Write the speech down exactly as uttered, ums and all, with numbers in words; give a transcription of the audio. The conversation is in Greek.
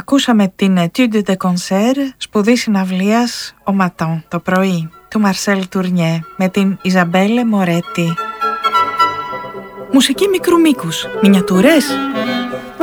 Ακούσαμε την Étude de Concert, σπουδή συναυλίας «Ο Ματών» το πρωί, του Μαρσέλ Τουρνιέ με την Ιζαμπέλε Μορέτη. Μουσική μικρού μήκους, μινιατούρες.